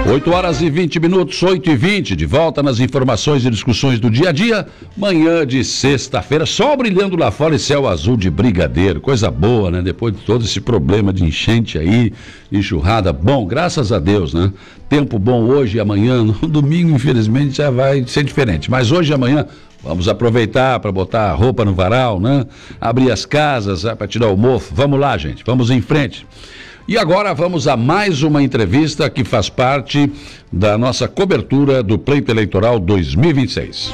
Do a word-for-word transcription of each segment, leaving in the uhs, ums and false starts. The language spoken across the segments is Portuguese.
oito horas e vinte minutos, oito e vinte, de volta nas informações e discussões do dia a dia, manhã de sexta-feira, sol brilhando lá fora e céu azul de brigadeiro, coisa boa, né? Depois de todo esse problema de enchente aí, enxurrada, bom, graças a Deus, né? Tempo bom hoje e amanhã, no domingo infelizmente já vai ser diferente, mas hoje e amanhã vamos aproveitar para botar a roupa no varal, né? Abrir as casas, né? Para tirar o mofo, vamos lá gente, vamos em frente. E agora vamos a mais uma entrevista que faz parte da nossa cobertura do Pleito Eleitoral dois mil e vinte e seis.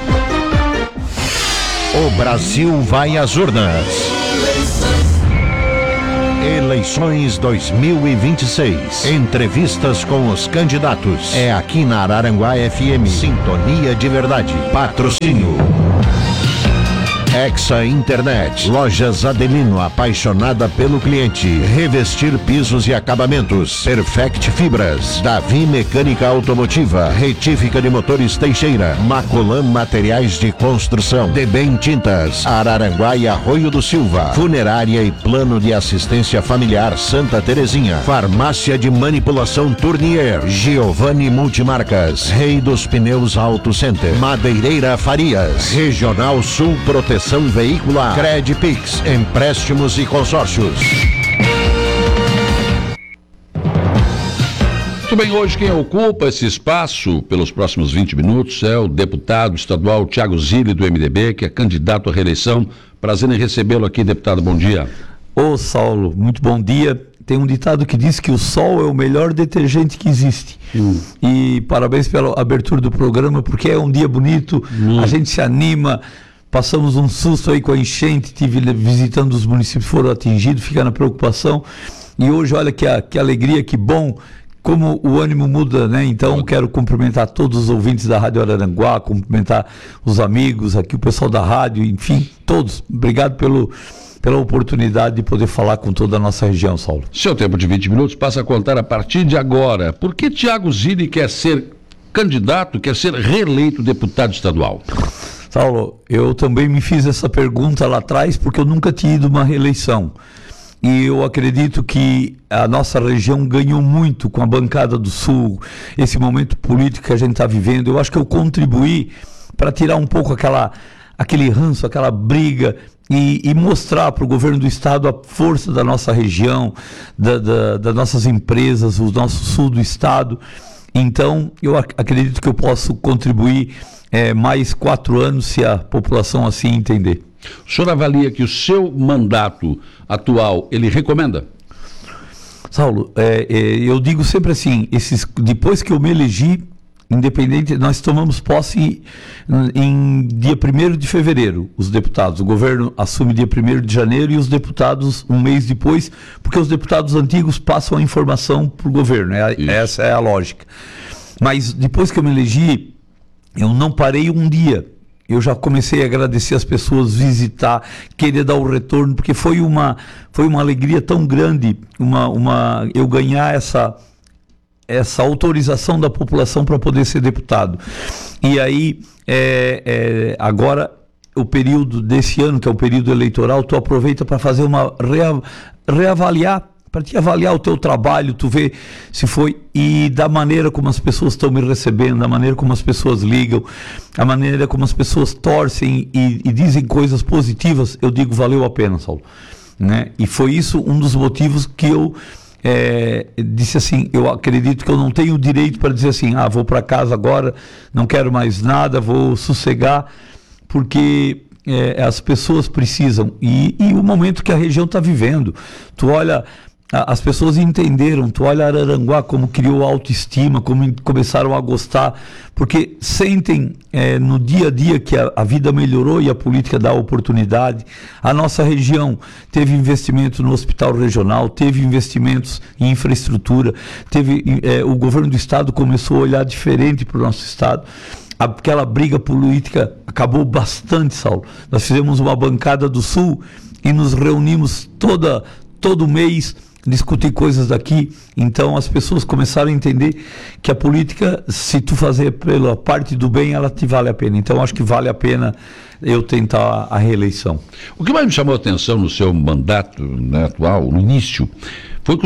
O Brasil vai às urnas. Eleições dois mil e vinte e seis. Entrevistas com os candidatos. É aqui na Araranguá F M. Sintonia de verdade. Patrocínio Hexa Internet, Lojas Adelino, apaixonada pelo cliente. Revestir pisos e acabamentos. Perfect Fibras, Davi Mecânica Automotiva, Retífica de Motores Teixeira, Macolan Materiais de Construção, Debem Tintas, Araranguá e Arroio do Silva, Funerária e Plano de Assistência Familiar Santa Terezinha, Farmácia de Manipulação Tournier, Giovanni Multimarcas, Rei dos Pneus Auto Center, Madeireira Farias, Regional Sul Proteção Veicular, Credpix, empréstimos e consórcios. Muito bem, hoje quem ocupa esse espaço pelos próximos vinte minutos é o deputado estadual Thiago Zilli, do M D B, que é candidato à reeleição. Prazer em recebê-lo aqui, deputado, bom dia. Ô Saulo, muito bom dia. Tem um ditado que diz que o sol é o melhor detergente que existe. Hum. E parabéns pela abertura do programa, porque é um dia bonito, hum. a gente se anima. Passamos um susto aí com a enchente, tive visitando os municípios que foram atingidos, fica na preocupação. E hoje, olha que, a, que alegria, que bom, como o ânimo muda, né? Então, quero cumprimentar todos os ouvintes da Rádio Araranguá, cumprimentar os amigos aqui, o pessoal da rádio, enfim, todos. Obrigado pelo, pela oportunidade de poder falar com toda a nossa região, Saulo. Seu tempo de vinte minutos passa a contar a partir de agora. Por que Thiago Zilli quer ser candidato, quer ser reeleito deputado estadual? Saulo, eu também me fiz essa pergunta lá atrás porque eu nunca tinha ido uma reeleição. E eu acredito que a nossa região ganhou muito com a bancada do Sul, esse momento político que a gente está vivendo. Eu acho que eu contribuí para tirar um pouco aquela, aquele ranço, aquela briga e, e mostrar para o governo do estado a força da nossa região, da, da, das nossas empresas, o nosso sul do estado. Então, eu ac- acredito que eu posso contribuir É, mais quatro anos, se a população assim entender. O senhor avalia que o seu mandato atual, ele recomenda? Saulo, é, é, eu digo sempre assim, esses, depois que eu me elegi, independente, nós tomamos posse em, em dia primeiro de fevereiro, os deputados. O governo assume dia primeiro de janeiro e os deputados um mês depois, porque os deputados antigos passam a informação para o governo, é, essa é a lógica. Mas depois que eu me elegi, eu não parei um dia, eu já comecei a agradecer as pessoas, visitar, querer dar o retorno, porque foi uma, foi uma alegria tão grande, uma, uma, eu ganhar essa, essa autorização da população para poder ser deputado. E aí, é, é, agora, o período desse ano, que é o período eleitoral, tu aproveita para fazer uma, rea, reavaliar, para te avaliar o teu trabalho, tu vê se foi, e da maneira como as pessoas estão me recebendo, da maneira como as pessoas ligam, a maneira como as pessoas torcem e, e dizem coisas positivas, eu digo, valeu a pena, Saulo. Né? E foi isso um dos motivos que eu é, disse assim, eu acredito que eu não tenho o direito para dizer assim, ah, vou para casa agora, não quero mais nada, vou sossegar, porque é, as pessoas precisam, e, e o momento que a região está vivendo, tu olha... As pessoas entenderam, tu olha Araranguá como criou autoestima, como começaram a gostar, porque sentem é, no dia a dia que a, a vida melhorou e a política dá oportunidade. A nossa região teve investimento no hospital regional, teve investimentos em infraestrutura, teve, é, o governo do estado começou a olhar diferente para o nosso estado. Aquela briga política acabou bastante, Saulo. Nós fizemos uma bancada do Sul e nos reunimos toda, todo mês, discutir coisas daqui, então as pessoas começaram a entender que a política, se tu fazer pela parte do bem, ela te vale a pena. Então acho que vale a pena eu tentar a reeleição. O que mais me chamou a atenção no seu mandato, né, atual, no início, foi que o senhor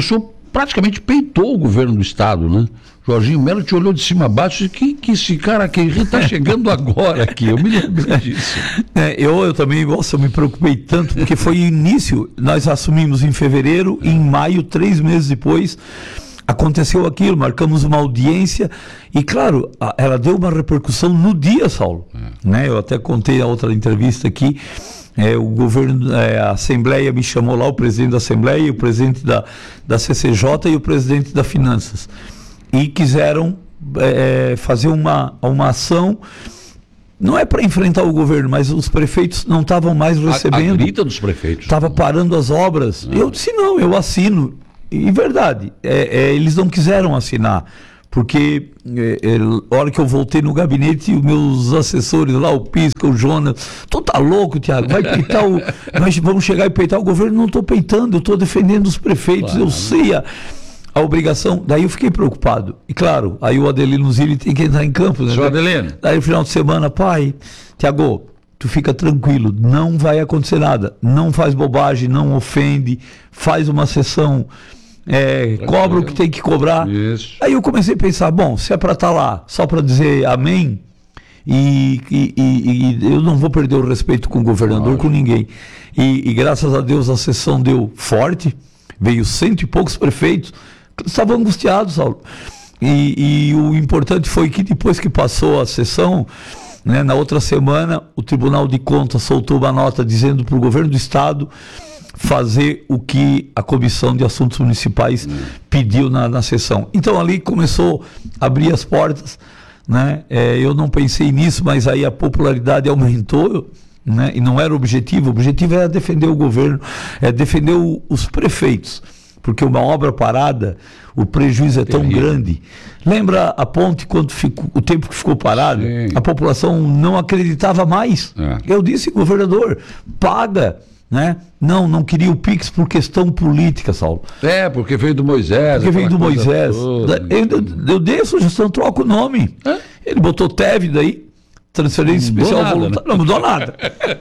praticamente peitou o governo do estado, né? Jorginho Melo te olhou de cima a baixo e que, que esse cara aqui está chegando agora aqui, eu me lembro disso. É, eu, eu também, nossa, eu me preocupei tanto, porque foi início, nós assumimos em fevereiro, em maio, três meses depois, aconteceu aquilo, marcamos uma audiência e, claro, a, ela deu uma repercussão no dia, Saulo. É. Né? Eu até contei a outra entrevista aqui, é, o governo, é, a Assembleia me chamou lá, o presidente da Assembleia, o presidente da, da C C J e o presidente da Finanças. E quiseram é, fazer uma, uma ação, não é para enfrentar o governo, mas os prefeitos não estavam mais recebendo. A, a grita dos prefeitos. Estava parando as obras. Ah. Eu disse, não, eu assino. E verdade, é, é, eles não quiseram assinar, porque é, é, a hora que eu voltei no gabinete, os meus assessores lá, o Pisca, o Jonas, tu tá louco, Tiago, vai peitar o... nós vamos chegar e peitar o governo. Não estou peitando, eu estou defendendo os prefeitos, claro. Eu sei a... a obrigação, daí eu fiquei preocupado. E claro, aí o Adelino Zilli tem que entrar em campo, né? Seu Adelino. Daí no final de semana, pai, Tiago, tu fica tranquilo, não vai acontecer nada, não faz bobagem, não ofende, faz uma sessão, é, cobra o que tem que cobrar. Isso. Aí eu comecei a pensar, bom, se é para estar lá só para dizer amém, e, e, e, e eu não vou perder o respeito com o governador, claro. Com ninguém. E, e graças a Deus a sessão deu forte, veio cento e poucos prefeitos, estavam angustiados, Saulo. E, e o importante foi que depois que passou a sessão, né, na outra semana, o Tribunal de Contas soltou uma nota dizendo para o governo do estado fazer o que a Comissão de Assuntos Municipais hum. pediu na, na sessão. Então ali começou a abrir as portas, né? É, eu não pensei nisso, mas aí a popularidade aumentou, né? E não era o objetivo, o objetivo era defender o governo, é defender o, os prefeitos. Porque uma obra parada, o prejuízo é tão Terrível. grande. Lembra a ponte, quando ficou, o tempo que ficou parado? Sim. A população não acreditava mais. É. Eu disse, governador, paga. Né? Não, não queria o Pix por questão política, Saulo. É, porque veio do Moisés. Porque veio do Moisés. Toda, eu, eu, eu dei a sugestão, troca o nome. É? Ele botou T E V daí, transferência não especial voluntária. Né? Não mudou nada.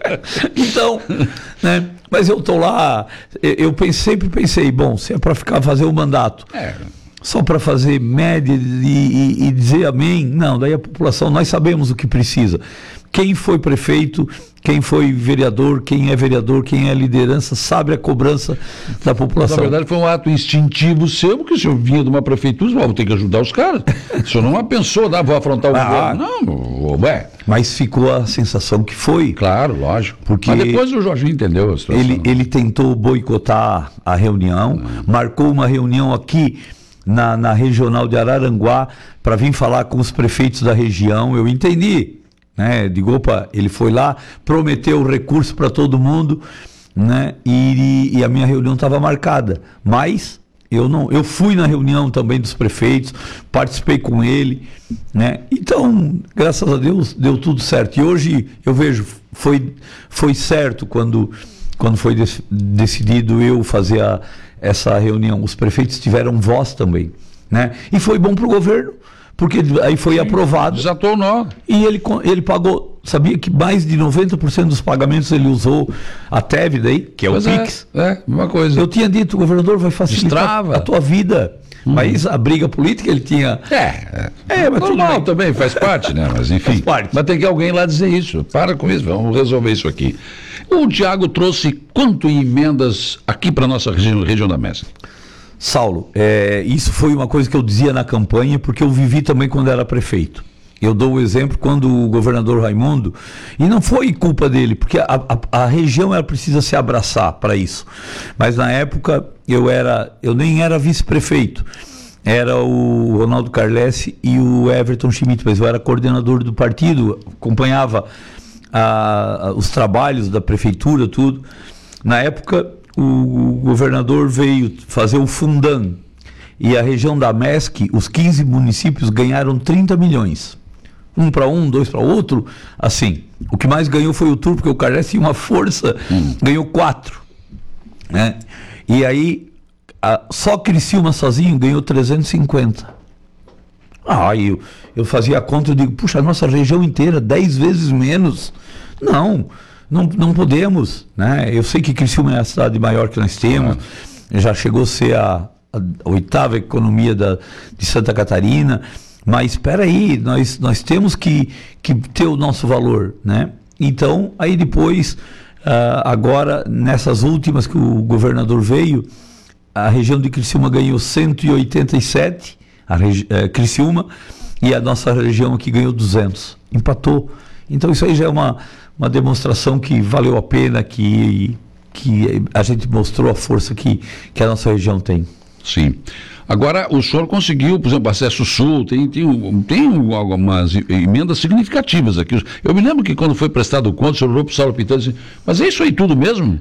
Então, né? Mas eu estou lá, eu, eu pensei, sempre pensei, bom, se é para ficar fazer o mandato, é. só para fazer média e, e, e dizer amém, não, daí a população, nós sabemos o que precisa. Quem foi prefeito, quem foi vereador, quem é vereador, quem é liderança, sabe a cobrança da população. Na verdade foi um ato instintivo seu, porque o senhor vinha de uma prefeitura, vou ter que ajudar os caras. O senhor não pensou, ah, vou afrontar o ah, governo. Não, ué. Mas ficou a sensação que foi. Claro, lógico. Porque mas depois o Jorginho entendeu a situação. Ele, ele tentou boicotar a reunião, ah. marcou uma reunião aqui na, na regional de Araranguá para vir falar com os prefeitos da região. Eu entendi. Né, digo, opa, ele foi lá, prometeu recurso para todo mundo, né, e, e a minha reunião estava marcada, mas eu não, eu fui na reunião também dos prefeitos, participei com ele, né, então, graças a Deus, deu tudo certo, e hoje eu vejo, foi, foi certo quando, quando foi dec, decidido eu fazer a, essa reunião, os prefeitos tiveram voz também, né, e foi bom para o governo, porque aí foi Sim, aprovado. Desatou o nó. E ele, ele pagou, sabia que mais de noventa por cento dos pagamentos ele usou a T E V daí, que é pois o é, Pix. É, uma coisa. Eu tinha dito, o governador vai facilitar Destrava. a tua vida. Hum. Mas a briga política ele tinha... É, é, é mas normal também, faz parte, né? Mas enfim, faz parte. Mas tem que alguém lá dizer isso. Para com isso, vamos resolver isso aqui. O Tiago trouxe quanto em emendas aqui para a nossa região, região da Mestre? Saulo, é, isso foi uma coisa que eu dizia na campanha, porque eu vivi também quando era prefeito. Eu dou o exemplo quando o governador Raimundo, e não foi culpa dele, porque a, a, a região ela precisa se abraçar para isso. Mas na época eu, era, eu nem era vice-prefeito, era o Ronaldo Carlesse e o Everton Schmidt, mas eu era coordenador do partido, acompanhava a, a, os trabalhos da prefeitura, tudo. Na época o governador veio fazer o Fundam e a região da M E S C, os quinze municípios ganharam trinta milhões. Um para um, dois para outro, assim. O que mais ganhou foi o Tur, porque o Carles tinha uma força, hum. ganhou quatro. Né? E aí, a, só Criciúma sozinho ganhou trezentos e cinquenta. Ah, eu, eu fazia a conta e digo, puxa, a nossa região inteira, dez vezes menos. Não. Não, não podemos, né? Eu sei que Criciúma é a cidade maior que nós temos, ah. já chegou a ser a, a oitava economia da, de Santa Catarina, mas espera aí, nós, nós temos que, que ter o nosso valor, né? Então, aí depois, uh, agora, nessas últimas que o governador veio, a região de Criciúma ganhou cento e oitenta e sete, a regi- uh, Criciúma, e a nossa região aqui ganhou duzentos, empatou. Então isso aí já é uma, uma demonstração que valeu a pena, que, que a gente mostrou a força que, que a nossa região tem. Sim. Agora, o senhor conseguiu, por exemplo, acesso sul, tem, tem, tem algumas emendas significativas aqui. Eu me lembro que quando foi prestado conta, o senhor olhou para o Saulo Pitani e disse, mas é isso aí tudo mesmo?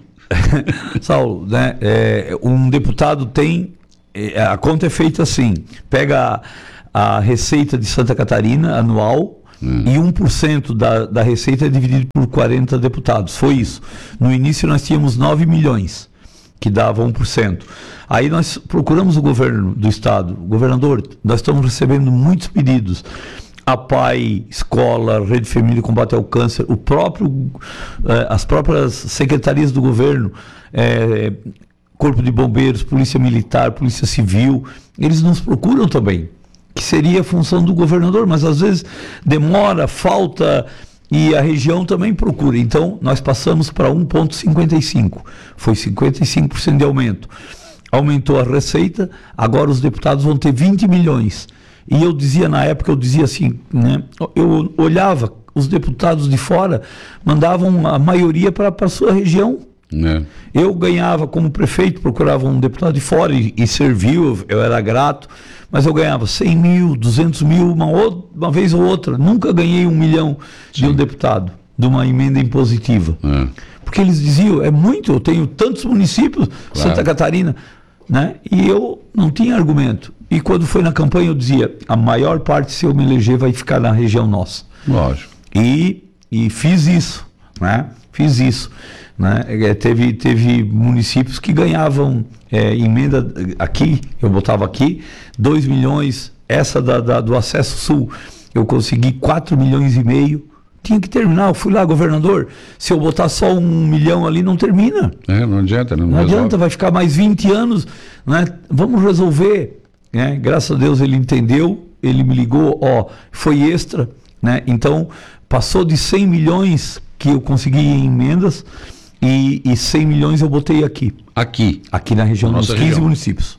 Saulo, né, é, um deputado tem, é, a conta é feita assim, pega a, a receita de Santa Catarina anual, hum. e um por cento da, da receita é dividido por quarenta deputados, foi isso. No início nós tínhamos nove milhões, que dava um por cento. Aí nós procuramos o governo do estado, governador, nós estamos recebendo muitos pedidos, a P A I, escola, Rede Feminina de Combate ao Câncer, o próprio, eh, as próprias secretarias do governo, eh, Corpo de Bombeiros, Polícia Militar, Polícia Civil, eles nos procuram também, que seria a função do governador, mas às vezes demora, falta, e a região também procura. Então nós passamos para um vírgula cinquenta e cinco, foi cinquenta e cinco por cento de aumento. Aumentou a receita, agora os deputados vão ter vinte milhões. E eu dizia na época, eu dizia assim, né? Eu olhava, os deputados de fora mandavam a maioria para a sua região. É. Eu ganhava como prefeito, procurava um deputado de fora e, e serviu, eu era grato, mas eu ganhava cem mil, duzentos mil, uma, outra, uma vez ou outra. Nunca ganhei um milhão Sim. de um deputado, de uma emenda impositiva. É. Porque eles diziam, é muito, eu tenho tantos municípios, claro. Santa Catarina, né? E eu não tinha argumento. E quando foi na campanha eu dizia, a maior parte, se eu me eleger, vai ficar na região nossa. Lógico. E, e fiz isso, né? Fiz isso. Né? É, teve, teve municípios que ganhavam é, emenda aqui, eu botava aqui, dois milhões, essa da, da, do Acesso Sul, eu consegui quatro milhões e meio. Tinha que terminar, eu fui lá, governador, se eu botar só um milhão ali, não termina. É, não adianta, não, não adianta, vai ficar mais vinte anos, né? Vamos resolver. Né? Graças a Deus ele entendeu, ele me ligou, ó, foi extra, né? Então passou de cem milhões que eu consegui em emendas e, e cem milhões eu botei aqui. Aqui? Aqui na região, nos quinze região. municípios.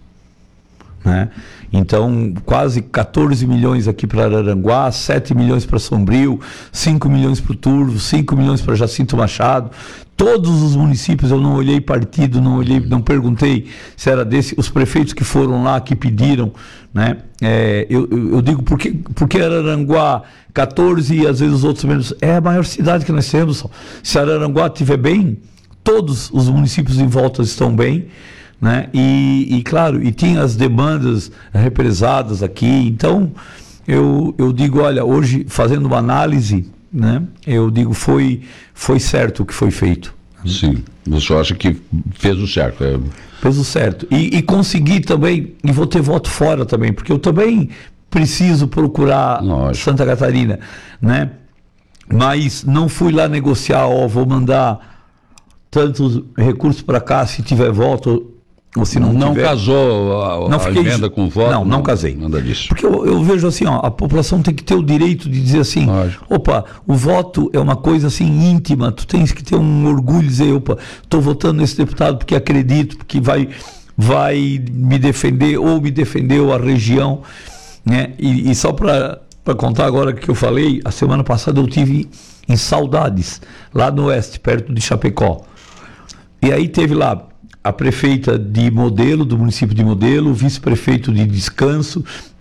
Né? Então, quase quatorze milhões aqui para Araranguá, sete milhões para Sombrio, cinco milhões para o Turvo, cinco milhões para Jacinto Machado. Todos os municípios, eu não olhei partido, não olhei, não perguntei se era desse, os prefeitos que foram lá, que pediram, né? É, eu, eu, eu digo, por que, por que Araranguá quatorze e às vezes os outros menos? É a maior cidade que nós temos. Se Araranguá estiver bem, todos os municípios em volta estão bem. Né? E, e claro, e tinha as demandas represadas aqui, então eu, eu digo, olha, hoje fazendo uma análise, né, eu digo, foi, foi certo o que foi feito. Sim, você acha que fez o certo? É... Fez o certo, e, e consegui também, e vou ter voto fora também, porque eu também preciso procurar Lógico. Santa Catarina, né? Mas não fui lá negociar, ó, vou mandar tantos recursos para cá, se tiver voto. Ou se não, não tiver, casou a, não a emenda com voto? Não, não, não casei. Nada disso. Porque eu, eu vejo assim, ó, a população tem que ter o direito de dizer assim, Lógico. opa, o voto é uma coisa assim íntima, tu tens que ter um orgulho de dizer, opa, estou votando nesse deputado porque acredito, porque vai, vai me defender ou me defendeu a região, né? E, e só para contar agora que eu falei, a semana passada eu tive em Saudades, lá no oeste, perto de Chapecó. E aí teve lá a prefeita de Modelo, do município de Modelo, o vice-prefeito de Descanso,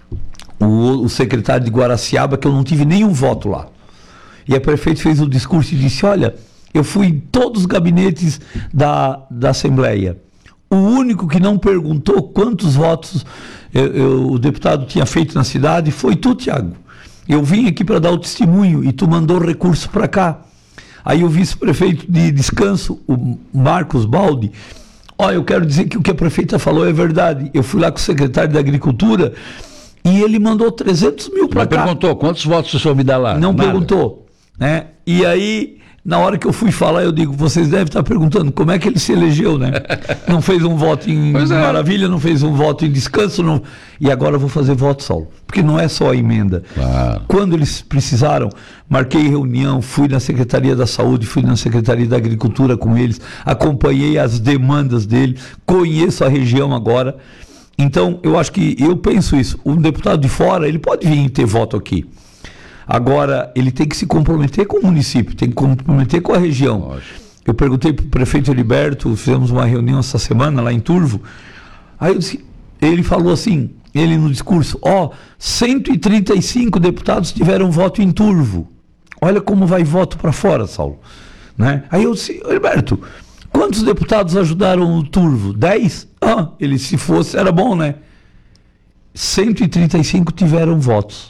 o, o secretário de Guaraciaba, que eu não tive nenhum voto lá. E a prefeita fez o discurso e disse, olha, eu fui em todos os gabinetes da, da Assembleia. O único que não perguntou quantos votos eu, eu, o deputado tinha feito na cidade foi tu, Tiago. Eu vim aqui para dar o testemunho e tu mandou recurso para cá. Aí o vice-prefeito de Descanso, o Marcos Baldi, olha, eu quero dizer que o que a prefeita falou é verdade. Eu fui lá com o secretário da Agricultura e ele mandou trezentos mil para cá. Mas perguntou, quantos votos o senhor me dá lá? Não Nada. perguntou. Né? E aí, Na hora que eu fui falar, eu digo, vocês devem estar perguntando como é que ele se elegeu, né? Não fez um voto em Pois é. maravilha, não fez um voto em descanso, não... e agora eu vou fazer voto, Saulo. Porque não é só a emenda. Claro. Quando eles precisaram, marquei reunião, fui na Secretaria da Saúde, fui na Secretaria da Agricultura com eles, acompanhei as demandas dele, conheço a região agora. Então, eu acho que, eu penso isso, um deputado de fora, ele pode vir ter voto aqui. Agora, ele tem que se comprometer com o município, tem que comprometer com a região. Lógico. Eu perguntei para o prefeito Heriberto, fizemos uma reunião essa semana lá em Turvo, aí eu disse, ele falou assim, ele no discurso, ó, cento e trinta e cinco deputados tiveram voto em Turvo. Olha como vai voto para fora, Saulo. Né? Aí eu disse, Heriberto, quantos deputados ajudaram o Turvo? dez? Ah, ele se fosse, era bom, né? cento e trinta e cinco tiveram votos.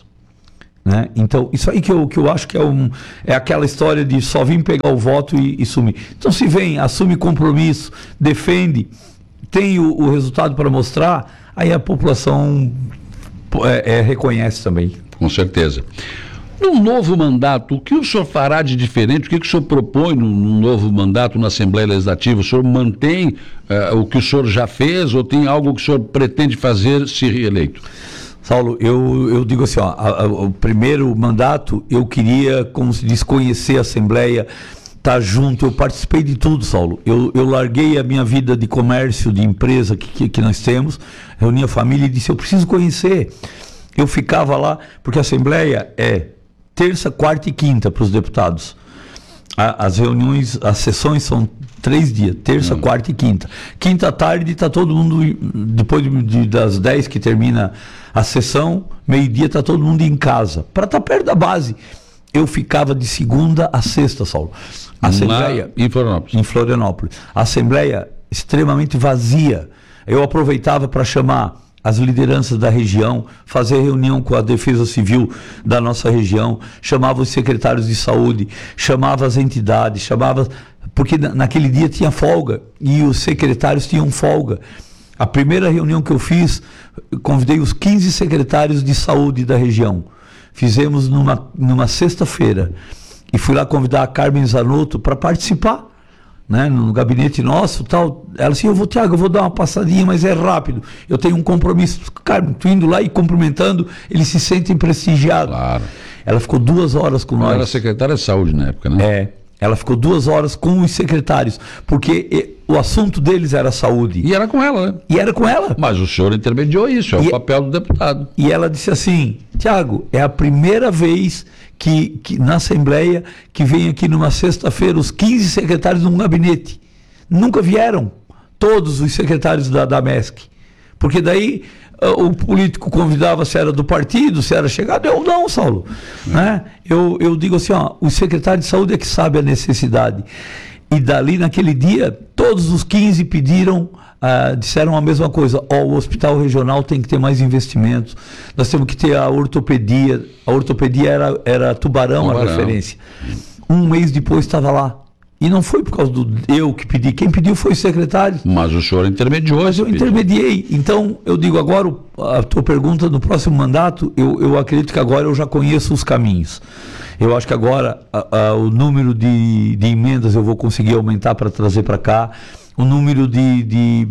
Né? Então, isso aí que eu, que eu acho que é, um, é aquela história de só vir pegar o voto e, e sumir. Então, se vem, assume compromisso, defende, tem o, o resultado para mostrar, aí a população é, é, reconhece também. Com certeza. Num novo mandato, o que o senhor fará de diferente? O que, que o senhor propõe num, num novo mandato na Assembleia Legislativa? O senhor mantém uh, o que o senhor já fez ou tem algo que o senhor pretende fazer se reeleito? Saulo, eu, eu digo assim, ó, a, a, o primeiro mandato eu queria, como se diz, conhecer a Assembleia, estar junto, eu participei de tudo, Saulo. Eu, eu larguei a minha vida de comércio, de empresa que, que, que nós temos, reuni a família e disse, eu preciso conhecer. Eu ficava lá, porque a Assembleia é terça, quarta e quinta para os deputados. A, as reuniões, as sessões são três dias, terça, hum. quarta e quinta. Quinta à tarde está todo mundo, depois de, de, das dez que termina a sessão, meio-dia está todo mundo em casa, para estar tá perto da base. Eu ficava de segunda a sexta, Saulo. A Assembleia, em Florianópolis. Em Florianópolis. A Assembleia extremamente vazia. Eu aproveitava para chamar as lideranças da região, fazer reunião com a Defesa Civil da nossa região, chamava os secretários de saúde, chamava as entidades, chamava... Porque naquele dia tinha folga e os secretários tinham folga. A primeira reunião que eu fiz, convidei os quinze secretários de saúde da região. Fizemos numa, numa sexta-feira. E fui lá convidar a Carmen Zanotto para participar, né, no gabinete nosso, tal. Ela disse, eu vou, Tiago, eu vou dar uma passadinha, mas é rápido. Eu tenho um compromisso. Carmen, tu indo lá e cumprimentando, eles se sentem prestigiados. Claro. Ela ficou duas horas com nós. Ela era secretária de saúde na época, né? É. Ela ficou duas horas com os secretários, porque e, o assunto deles era saúde. E era com ela, né? E era com ela. Mas o senhor intermediou isso, é e, o papel do deputado. E ela disse assim, Tiago, é a primeira vez que, que na Assembleia que vem aqui numa sexta-feira os quinze secretários num gabinete. Nunca vieram todos os secretários da, da M E S C. Porque daí o político convidava se era do partido, se era chegado, eu não, Saulo. É. Né? Eu, eu digo assim, ó, o secretário de saúde é que sabe a necessidade. E dali, naquele dia, todos os quinze pediram, ah, disseram a mesma coisa, ó, o hospital regional tem que ter mais investimentos, nós temos que ter a ortopedia, a ortopedia era, era Tubarão, Tubarão. A referência. Um mês depois estava lá. E não foi por causa do eu que pedi, quem pediu foi o secretário. Mas o senhor intermediou. Mas eu pedido. intermediei. Então, eu digo agora, a tua pergunta no próximo mandato, eu, eu acredito que agora eu já conheço os caminhos. Eu acho que agora a, a, o número de, de emendas eu vou conseguir aumentar para trazer para cá. O número de, de,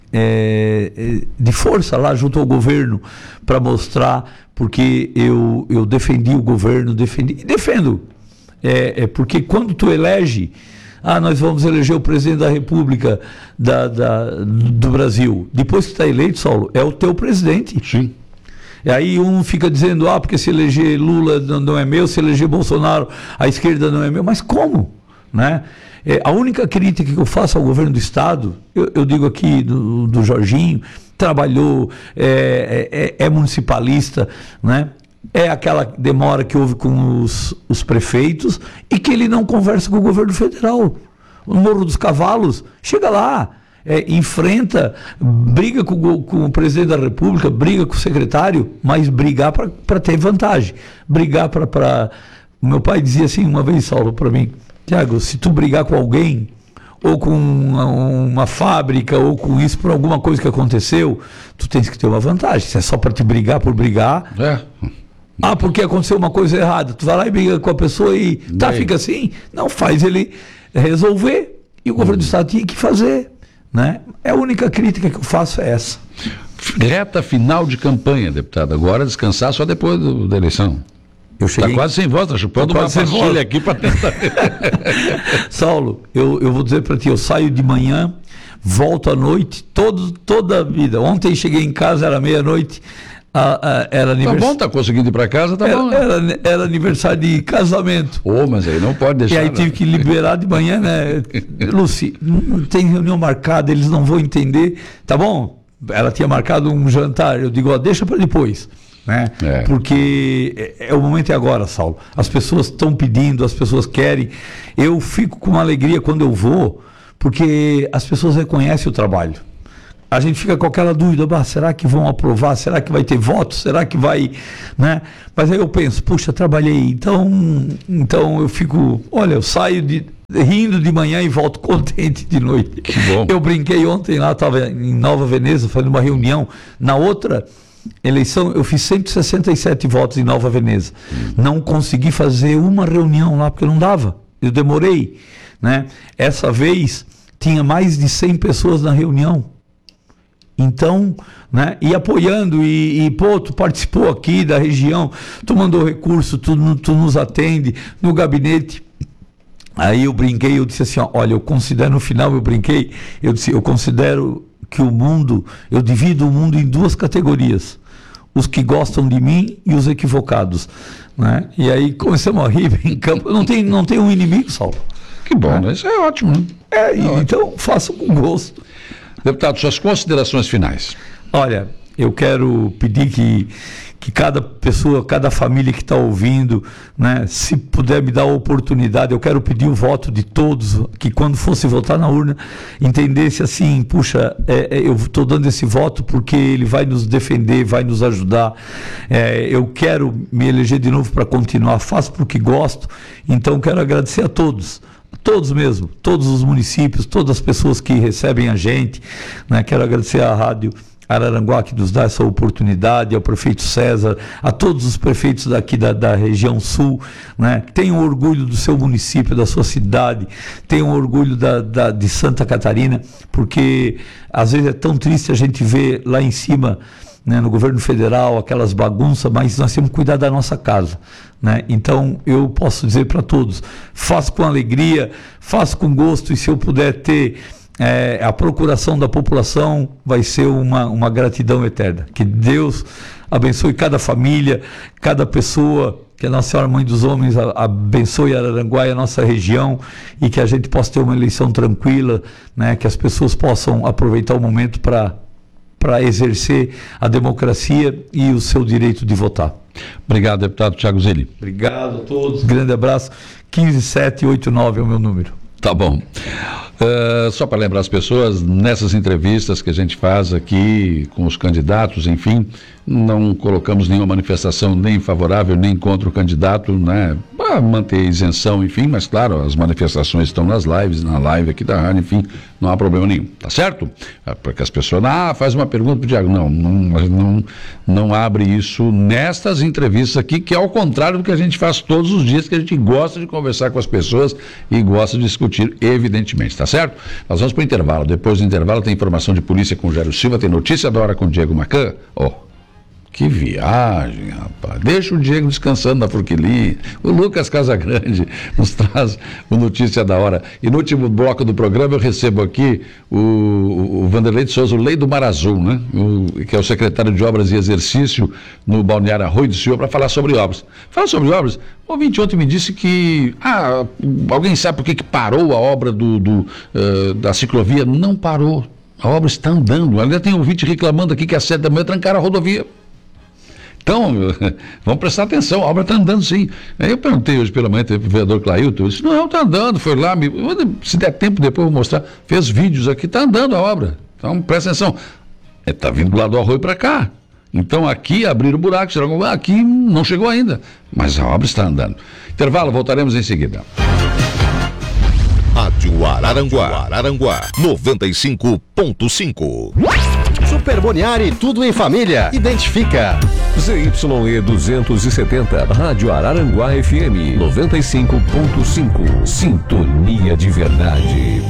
é, de força lá junto ao governo para mostrar, porque eu, eu defendi o governo, defendi e defendo. É, é porque quando tu elege, ah, nós vamos eleger o presidente da República da, da, do Brasil. Depois que está eleito, Saulo, é o teu presidente. Sim. E aí um fica dizendo, ah, porque se eleger Lula não, não é meu, se eleger Bolsonaro, a esquerda não é meu. Mas como? Né? É, a única crítica que eu faço ao governo do Estado, eu, eu digo aqui do, do Jorginho, trabalhou, é, é, é municipalista, né? É aquela demora que houve com os, os prefeitos e que ele não conversa com o governo federal. O Morro dos Cavalos, chega lá, é, enfrenta, briga com, com o presidente da República, briga com o secretário, mas brigar para ter vantagem. Brigar para... O meu pai dizia assim uma vez, Saulo, para mim, Tiago, se tu brigar com alguém, ou com uma, uma fábrica, ou com isso por alguma coisa que aconteceu, tu tens que ter uma vantagem. Se é só para te brigar por brigar... É... Ah, porque aconteceu uma coisa errada. Tu vai lá e briga com a pessoa e tá, Daí? fica assim. Não, faz ele resolver. E o governo do Estado tinha que fazer. Né? É a única crítica que eu faço é essa. Reta final de campanha, deputado. Agora descansar só depois do, da eleição. Eu cheguei... Tá quase sem voz, tá chupando Tô uma quase sem voz. pastilha aqui para tentar... Saulo, eu, eu vou dizer para ti, eu saio de manhã, volto à noite, todo, toda a vida. Ontem cheguei em casa, era meia-noite, a, a, era Tá aniversário... bom, tá conseguindo ir para casa, tá era, bom. Né? era, era aniversário de casamento. Ô, mas aí não pode deixar. E aí né? tive que liberar de manhã, né? Luci, não tem reunião marcada, eles não vão entender. Tá bom? Ela tinha marcado um jantar, eu digo, ó, deixa para depois. Né? É. Porque é, é o momento é agora, Saulo. As pessoas estão pedindo, as pessoas querem. Eu fico com uma alegria quando eu vou, porque as pessoas reconhecem o trabalho. A gente fica com aquela dúvida, bah, será que vão aprovar? Será que vai ter voto? Será que vai... Né? Mas aí eu penso, puxa, trabalhei. Então, então eu fico... Olha, eu saio de, rindo de manhã e volto contente de noite. Que bom. Eu brinquei ontem lá, estava em Nova Veneza, fazendo uma reunião. Na outra eleição, eu fiz cento e sessenta e sete votos em Nova Veneza. Hum. Não consegui fazer uma reunião lá, porque não dava. Eu demorei. Né? Essa vez, tinha mais de cem pessoas na reunião. Então, né, e apoiando, e, e pô, tu participou aqui da região, tu mandou recurso, tu, tu nos atende no gabinete. Aí eu brinquei, eu disse assim, ó, olha, eu considero, no final eu brinquei, eu disse, eu considero que o mundo, eu divido o mundo em duas categorias, os que gostam de mim e os equivocados. Né? E aí começamos a rir em campo, não tem, não tem um inimigo, Saulo. Que bom, É. né? Isso é ótimo, né? É, e, então façam com gosto. Deputado, suas considerações finais. Olha, eu quero pedir que, que cada pessoa, cada família que está ouvindo, né, se puder me dar a oportunidade, eu quero pedir o voto de todos, que quando fosse votar na urna, entendesse assim, puxa, é, é, eu estou dando esse voto porque ele vai nos defender, vai nos ajudar, é, eu quero me eleger de novo para continuar, faço porque gosto, então quero agradecer a todos. Todos mesmo, todos os municípios, todas as pessoas que recebem a gente, né? Quero agradecer à Rádio Araranguá que nos dá essa oportunidade, ao prefeito César, a todos os prefeitos daqui da, da região sul, né? Tenham orgulho do seu município, da sua cidade, tenham orgulho da, da, de Santa Catarina, porque às vezes é tão triste a gente ver lá em cima, né, no governo federal, aquelas bagunças, mas nós temos que cuidar da nossa casa. Né? Então eu posso dizer para todos, faço com alegria, faço com gosto, e se eu puder ter é, a procuração da população, vai ser uma, uma gratidão eterna. Que Deus abençoe cada família, cada pessoa, que a Nossa Senhora Mãe dos Homens abençoe Araranguá e a nossa região, e que a gente possa ter uma eleição tranquila, né? Que as pessoas possam aproveitar o momento para para exercer a democracia e o seu direito de votar. Obrigado, deputado Thiago Zilli. Obrigado a todos, grande abraço. quinze sete oito nove é o meu número. Tá bom. Uh, só para lembrar as pessoas, nessas entrevistas que a gente faz aqui com os candidatos, enfim, não colocamos nenhuma manifestação nem favorável nem contra o candidato, né? Para manter isenção, enfim, mas claro, as manifestações estão nas lives, na live aqui da rádio, enfim, não há problema nenhum, tá certo? Para que as pessoas, ah, faz uma pergunta pro Thiago. Não, não, não, não abre isso nestas entrevistas aqui, que é ao contrário do que a gente faz todos os dias, que a gente gosta de conversar com as pessoas e gosta de discutir, evidentemente, tá certo? Nós vamos para o intervalo. Depois do intervalo tem informação de polícia com o Jairo Silva, tem notícia da hora com o Diego Macan. Ó, oh, que viagem, rapaz. Deixa o Diego descansando na forquilinha. O Lucas Casagrande nos traz o Notícia da Hora. E no último bloco do programa eu recebo aqui o, o Vanderlei de Souza, o Lei do Mar Azul, né? O, que é o secretário de Obras e Exercício no Balneário Arroio do Silva, para falar sobre obras. Fala sobre obras. O ouvinte ontem me disse que, ah, alguém sabe por que, que parou a obra do, do, uh, da ciclovia? Não parou. A obra está andando. Ainda tem um ouvinte reclamando aqui que às sete da manhã trancaram a rodovia. Então, vamos prestar atenção, a obra está andando sim. Aí eu perguntei hoje pela manhã, teve o vereador Clailton, ele disse, não, está andando, foi lá, me... se der tempo depois eu vou mostrar, fez vídeos aqui, está andando a obra. Então, presta atenção, está vindo do lado do Arroio para cá. Então, aqui abriram o buraco, aqui não chegou ainda, mas a obra está andando. Intervalo, voltaremos em seguida. Rádio Araranguá, Araranguá, noventa e cinco ponto cinco. Super Moniari, tudo em família. Identifica. Z Y E duzentos e setenta, Rádio Araranguá F M noventa e cinco ponto cinco. Sintonia de verdade.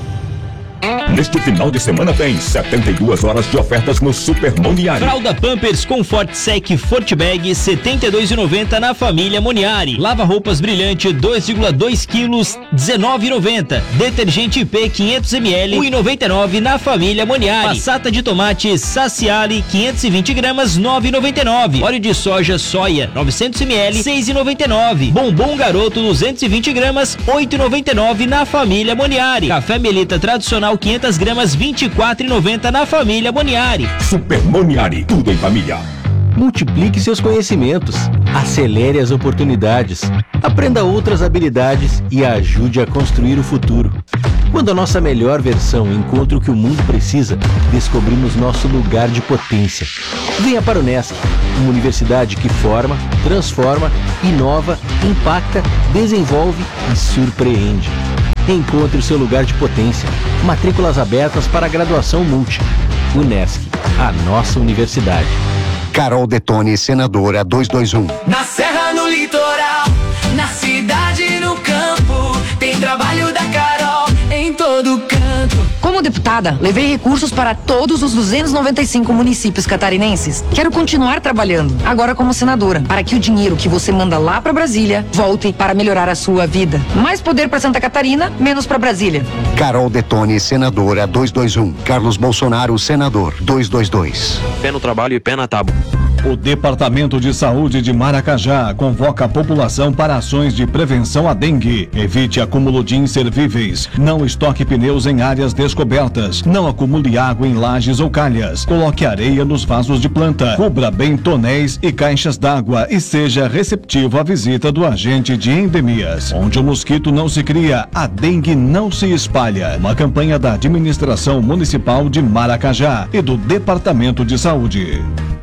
Neste final de semana tem setenta e duas horas de ofertas no Super Moniari. Fralda Pampers Comfort Sec Fortbag setenta e dois reais e noventa centavos na família Moniari. Lava roupas brilhante dois vírgula dois quilos dezenove reais e noventa centavos. Detergente I P quinhentos mililitros um real e noventa e nove centavos na família Moniari. Passata de tomate Saciali quinhentos e vinte gramas nove reais e noventa e nove centavos. Óleo de soja soia novecentos mililitros seis reais e noventa e nove centavos. Bombom Garoto duzentos e vinte gramas oito reais e noventa e nove centavos na família Moniari. Café Melita tradicional quinhentas gramas vinte e quatro reais e noventa centavos na família Moniari. Super Moniari, tudo em família. Multiplique seus conhecimentos, acelere as oportunidades, aprenda outras habilidades e ajude a construir o futuro. Quando a nossa melhor versão encontra o que o mundo precisa, descobrimos nosso lugar de potência. Venha para o Unesc, uma universidade que forma, transforma, inova, impacta, desenvolve e surpreende. Encontre o seu lugar de potência. Matrículas abertas para a graduação multi. Unesc, a nossa universidade. Carol Detone, senadora duzentos e vinte e um. Na serra, no litoral, na cidade, no campo, tem trabalho da Carol em todo canto. Como deputada, levei recursos para todos os duzentos e noventa e cinco municípios catarinenses. Quero continuar trabalhando, agora como senadora, para que o dinheiro que você manda lá para Brasília volte para melhorar a sua vida. Mais poder para Santa Catarina, menos para Brasília. Carol Detone, senadora duzentos e vinte e um. Carlos Bolsonaro, senador duzentos e vinte e dois. Pé no trabalho e pé na tábua. O Departamento de Saúde de Maracajá convoca a população para ações de prevenção à dengue. Evite acúmulo de inservíveis. Não estoque pneus em áreas descobertas. Não acumule água em lajes ou calhas. Coloque areia nos vasos de planta. Cubra bem tonéis e caixas d'água e seja receptivo à visita do agente de endemias. Onde o mosquito não se cria, a dengue não se espalha. Uma campanha da Administração Municipal de Maracajá e do Departamento de Saúde.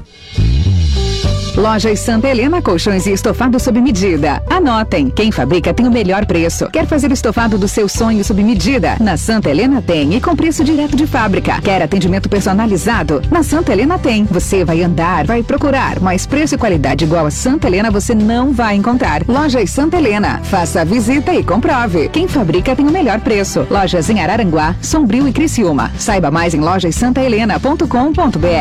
Lojas Santa Helena, colchões e estofado sob medida. Anotem, quem fabrica tem o melhor preço. Quer fazer o estofado do seu sonho sob medida? Na Santa Helena tem e com preço direto de fábrica. Quer atendimento personalizado? Na Santa Helena tem. Você vai andar, vai procurar, mas preço e qualidade igual a Santa Helena você não vai encontrar. Lojas Santa Helena, faça a visita e comprove. Quem fabrica tem o melhor preço. Lojas em Araranguá, Sombrio e Criciúma. Saiba mais em lojas santa helena ponto com ponto br.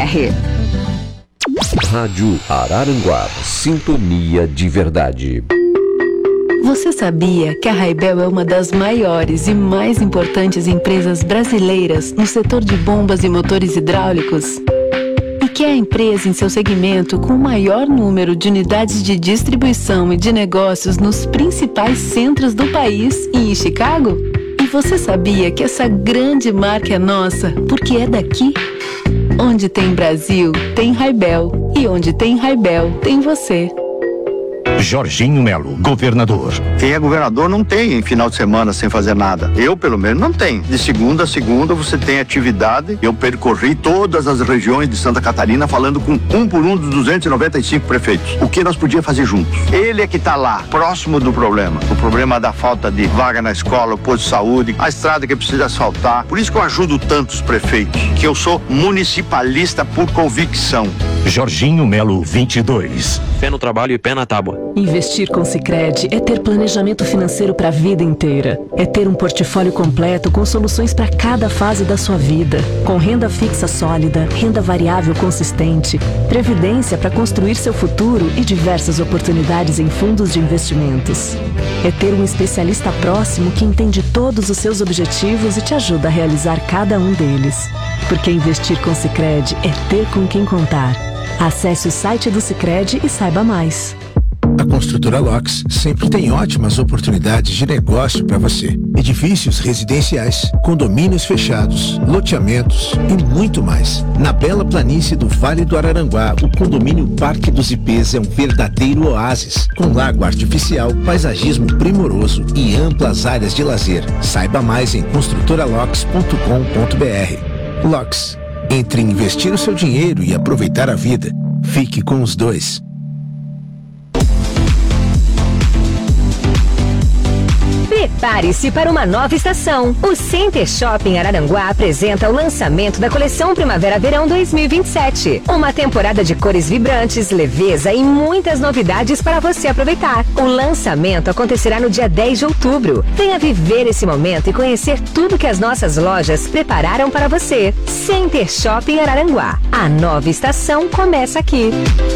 Rádio Araranguá, sintonia de verdade. Você sabia que a Raibel é uma das maiores e mais importantes empresas brasileiras no setor de bombas e motores hidráulicos? E que é a empresa em seu segmento com o maior número de unidades de distribuição e de negócios nos principais centros do país e em Chicago? E você sabia que essa grande marca é nossa porque é daqui? Onde tem Brasil, tem Raibel. E onde tem Raibel, tem você. Jorginho Melo, governador. Quem é governador não tem final de semana sem fazer nada. Eu, pelo menos, não tenho. De segunda a segunda você tem atividade. Eu percorri todas as regiões de Santa Catarina falando com um por um dos duzentos e noventa e cinco prefeitos. O que nós podíamos fazer juntos? Ele é que está lá, próximo do problema. O problema da falta de vaga na escola, o posto de saúde, a estrada que precisa asfaltar. Por isso que eu ajudo tantos prefeitos, que eu sou municipalista por convicção. Jorginho Melo, vinte e dois. Pé no trabalho e pé na tábua. Investir com Sicredi é ter planejamento financeiro para a vida inteira. É ter um portfólio completo com soluções para cada fase da sua vida. Com renda fixa sólida, renda variável consistente, previdência para construir seu futuro e diversas oportunidades em fundos de investimentos. É ter um especialista próximo que entende todos os seus objetivos e te ajuda a realizar cada um deles. Porque investir com Sicredi é ter com quem contar. Acesse o site do Sicredi e saiba mais. A Construtora Locks sempre tem ótimas oportunidades de negócio para você. Edifícios residenciais, condomínios fechados, loteamentos e muito mais. Na bela planície do Vale do Araranguá, o condomínio Parque dos Ipês é um verdadeiro oásis, com lago artificial, paisagismo primoroso e amplas áreas de lazer. Saiba mais em construtora locks ponto com ponto br. Locks. Entre investir o seu dinheiro e aproveitar a vida, fique com os dois. P Prepare-se para uma nova estação. O Center Shopping Araranguá apresenta o lançamento da coleção Primavera-Verão dois mil e vinte e sete. Uma temporada de cores vibrantes, leveza e muitas novidades para você aproveitar. O lançamento acontecerá no dia dez de outubro. Venha viver esse momento e conhecer tudo que as nossas lojas prepararam para você. Center Shopping Araranguá. A nova estação começa aqui.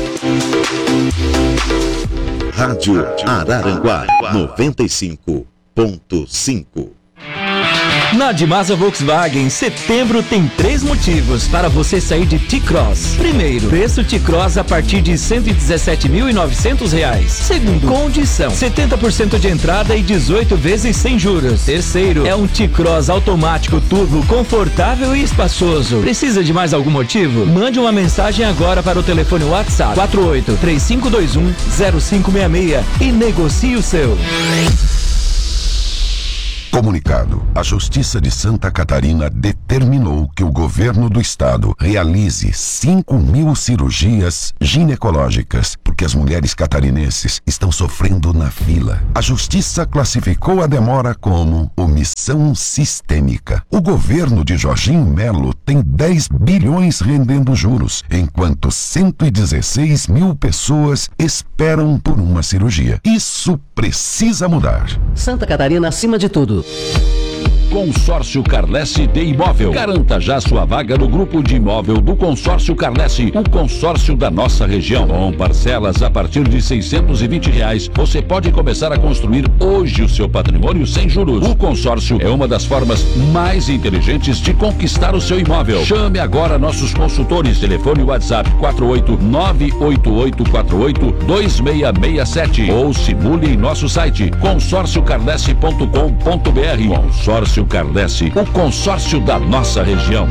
Rádio Araranguá noventa e cinco ponto cinco. Na Dimasa Volkswagen, setembro tem três motivos para você sair de T-Cross. Primeiro, preço T-Cross a partir de cento e dezessete mil e novecentos reais. Segundo, condição, setenta por cento de entrada e dezoito vezes sem juros. Terceiro, é um T-Cross automático turbo confortável e espaçoso. Precisa de mais algum motivo? Mande uma mensagem agora para o telefone WhatsApp quatro oito três cinco dois um zero cinco seis seis e negocie o seu. Comunicado. A Justiça de Santa Catarina determinou que o governo do estado realize cinco mil cirurgias ginecológicas, porque as mulheres catarinenses estão sofrendo na fila. A Justiça classificou a demora como omissão sistêmica. O governo de Jorginho Melo tem dez bilhões rendendo juros, enquanto cento e dezesseis mil pessoas esperam por uma cirurgia. Isso precisa mudar. Santa Catarina acima de tudo. Consórcio Carlesse de Imóvel. Garanta já sua vaga no grupo de imóvel do Consórcio Carlesse, o consórcio da nossa região. Com parcelas a partir de seiscentos e vinte reais, você pode começar a construir hoje o seu patrimônio sem juros. O consórcio é uma das formas mais inteligentes de conquistar o seu imóvel. Chame agora nossos consultores. Telefone WhatsApp quatro oito nove oito oito quatro oito dois seis seis sete ou simule em nosso site consórcio carlesse ponto com ponto br. Consórcio Carlesse, o consórcio da nossa região.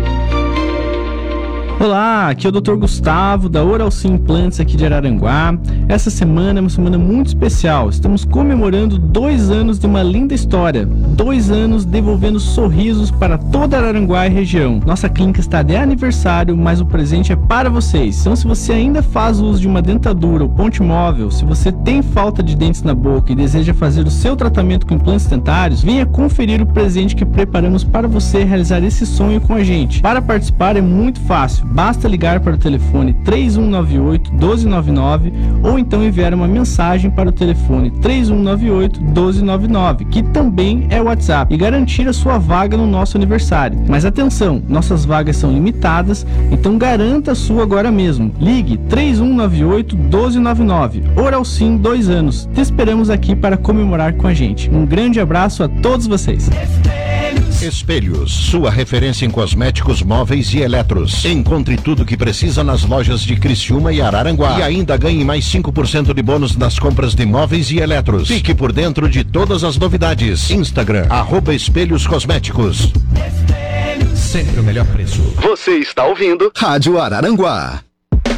Olá, aqui é o doutor Gustavo da Oralci Implantes aqui de Araranguá. Essa semana é uma semana muito especial. Estamos comemorando dois anos de uma linda história. Dois anos devolvendo sorrisos para toda Araranguá e região. Nossa clínica está de aniversário, mas o presente é para vocês. Então, se você ainda faz uso de uma dentadura ou ponte móvel, se você tem falta de dentes na boca e deseja fazer o seu tratamento com implantes dentários, venha conferir o presente que preparamos para você realizar esse sonho com a gente. Para participar é muito fácil. Basta ligar para o telefone três um nove oito um dois nove nove ou então enviar uma mensagem para o telefone três um nove oito um dois nove nove, que também é o WhatsApp, e garantir a sua vaga no nosso aniversário. Mas atenção, nossas vagas são limitadas, então garanta a sua agora mesmo. Ligue três um nove oito um dois nove nove. Oralcim, dois anos. Te esperamos aqui para comemorar com a gente. Um grande abraço a todos vocês. Espelhos, sua referência em cosméticos móveis e eletros. Encontre tudo o que precisa nas lojas de Criciúma e Araranguá. E ainda ganhe mais cinco por cento de bônus nas compras de móveis e eletros. Fique por dentro de todas as novidades. Instagram, arroba Espelhos Cosméticos. Sempre o melhor preço. Você está ouvindo Rádio Araranguá.